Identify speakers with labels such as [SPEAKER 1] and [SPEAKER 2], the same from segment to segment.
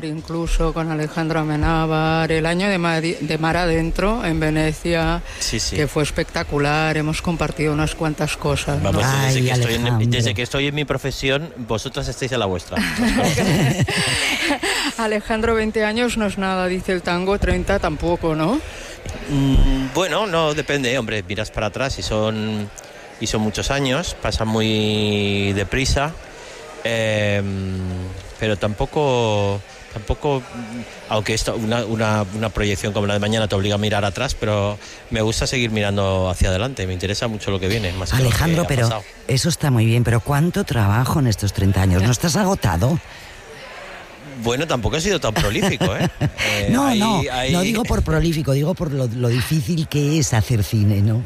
[SPEAKER 1] incluso con Alejandro Amenábar, el año de Mar Adentro en Venecia,
[SPEAKER 2] Sí, sí.
[SPEAKER 1] que fue espectacular, hemos compartido unas cuantas cosas, ¿no?
[SPEAKER 2] Vamos,
[SPEAKER 3] Ay,
[SPEAKER 2] desde que estoy en mi profesión, vosotras estáis en la vuestra.
[SPEAKER 1] Alejandro, 20 años no es nada, dice el tango, 30 tampoco, ¿no?
[SPEAKER 2] Bueno, no, depende, hombre, miras para atrás y son muchos años, pasan muy deprisa, pero tampoco, aunque esto, una proyección como la de mañana te obliga a mirar atrás, pero me gusta seguir mirando hacia adelante, me interesa mucho lo que viene, más que
[SPEAKER 3] Alejandro,
[SPEAKER 2] lo que ha
[SPEAKER 3] pero
[SPEAKER 2] pasado.
[SPEAKER 3] eso está muy bien, pero ¿cuánto trabajo en estos 30 años? ¿No estás agotado?
[SPEAKER 2] Bueno, tampoco he sido tan prolífico, ¿eh?
[SPEAKER 3] No digo por prolífico, digo por lo difícil que es hacer cine, ¿no?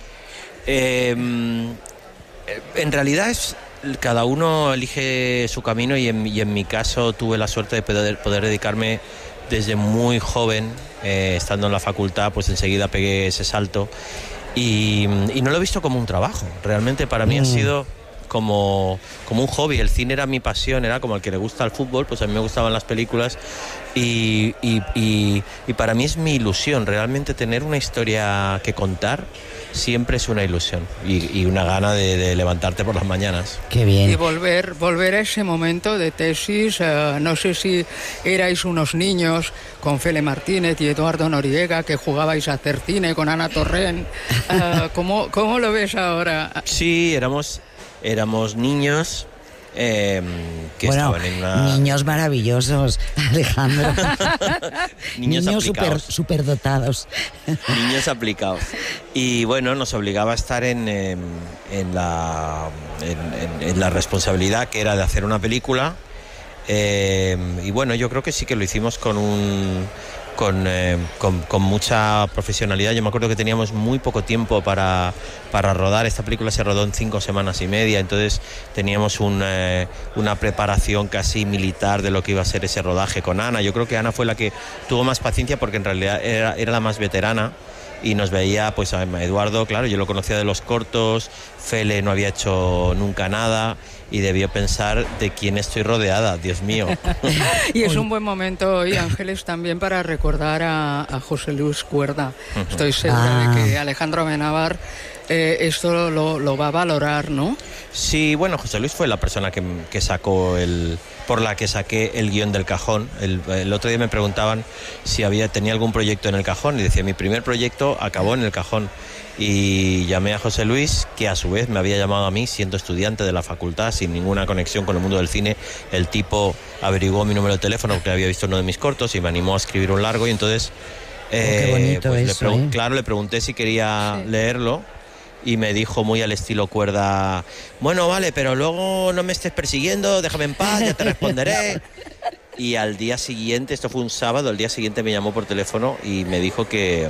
[SPEAKER 2] En realidad cada uno elige su camino y en mi caso tuve la suerte de poder dedicarme desde muy joven, estando en la facultad, pues enseguida pegué ese salto y no lo he visto como un trabajo. Realmente para mí ha sido como un hobby. El cine era mi pasión, era como el que le gusta el fútbol, pues a mí me gustaban las películas y para mí es mi ilusión. Realmente tener una historia que contar siempre es una ilusión y una gana de levantarte por las mañanas.
[SPEAKER 3] Qué bien.
[SPEAKER 1] Y volver a ese momento de tesis, no sé si erais unos niños con Fele Martínez y Eduardo Noriega, que jugabais a hacer cine con Ana Torrent. ¿Cómo lo ves ahora?
[SPEAKER 3] Sí,
[SPEAKER 1] éramos
[SPEAKER 3] niños que estaban en una... Niños maravillosos, Alejandro. niños superdotados.
[SPEAKER 2] Niños aplicados. Y bueno, nos obligaba a estar en la responsabilidad que era de hacer una película. Y bueno, yo creo que sí que lo hicimos con mucha profesionalidad. Yo me acuerdo que teníamos muy poco tiempo para rodar. Esta película se rodó en 5 semanas y media, entonces teníamos una preparación casi militar de lo que iba a ser ese rodaje con Ana. Yo creo que Ana fue la que tuvo más paciencia porque en realidad era la más veterana y nos veía, pues a Eduardo, claro, yo lo conocía de los cortos, Fele no había hecho nunca nada y debió pensar de quién estoy rodeada, Dios mío.
[SPEAKER 1] Y es un buen momento hoy, Ángeles, también para recordar a José Luis Cuerda. Estoy segura de que Alejandro Amenábar esto lo va a valorar, ¿no?
[SPEAKER 2] Sí, bueno, José Luis fue la persona que sacó por la que saqué el guión del cajón. El otro día me preguntaban si tenía algún proyecto en el cajón y decía, mi primer proyecto acabó en el cajón. Y llamé a José Luis, que a su vez me había llamado a mí, siendo estudiante de la facultad, sin ninguna conexión con el mundo del cine. El tipo averiguó mi número de teléfono porque había visto uno de mis cortos y me animó a escribir un largo y entonces
[SPEAKER 3] qué bonito
[SPEAKER 2] pues
[SPEAKER 3] eso,
[SPEAKER 2] claro, le pregunté si quería leerlo. Y me dijo muy al estilo Cuerda, bueno, vale, pero luego no me estés persiguiendo, déjame en paz, ya te responderé. Y al día siguiente, esto fue un sábado, al día siguiente me llamó por teléfono y me dijo que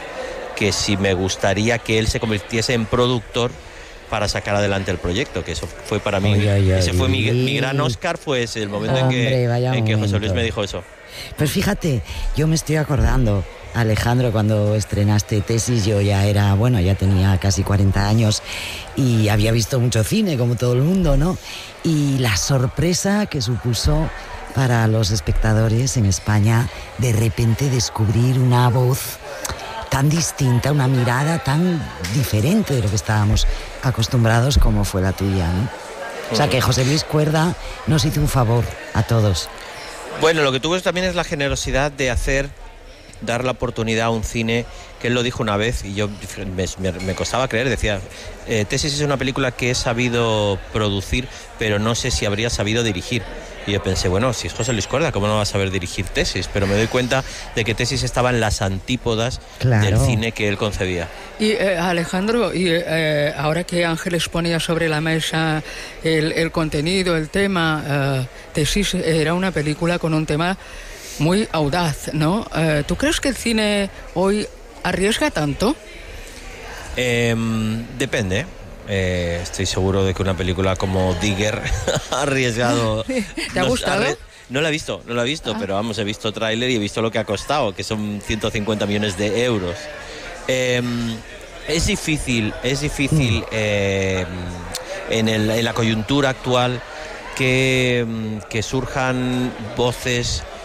[SPEAKER 2] si me gustaría que él se convirtiese en productor para sacar adelante el proyecto, que eso fue para mí, ese fue mi gran Oscar, fue ese, el momento en que José Luis me dijo eso.
[SPEAKER 3] Pues fíjate, yo me estoy acordando, Alejandro, cuando estrenaste Tesis, yo ya tenía casi 40 años y había visto mucho cine, como todo el mundo, ¿no? Y la sorpresa que supuso para los espectadores en España de repente descubrir una voz tan distinta, una mirada tan diferente de lo que estábamos acostumbrados como fue la tuya, ¿no? O sea que José Luis Cuerda nos hizo un favor a todos.
[SPEAKER 2] Bueno, lo que tuvo también es la generosidad de dar la oportunidad a un cine, que él lo dijo una vez y yo me costaba creer, decía, Tesis es una película que he sabido producir, pero no sé si habría sabido dirigir. Y yo pensé, bueno, si es José Luis Cuerda, ¿cómo no va a saber dirigir Tesis? Pero me doy cuenta de que Tesis estaba en las antípodas del cine que él concebía.
[SPEAKER 1] Y Alejandro, ahora que Ángeles ponía sobre la mesa el contenido, el tema, Tesis era una película con un tema muy audaz, ¿no? ¿Tú crees que el cine hoy arriesga tanto?
[SPEAKER 2] Depende. Estoy seguro de que una película como Digger ha arriesgado.
[SPEAKER 1] ¿Te ha gustado?
[SPEAKER 2] No la he visto, pero vamos, he visto tráiler y he visto lo que ha costado, que son 150 millones de euros. Es difícil en la coyuntura actual que surjan voces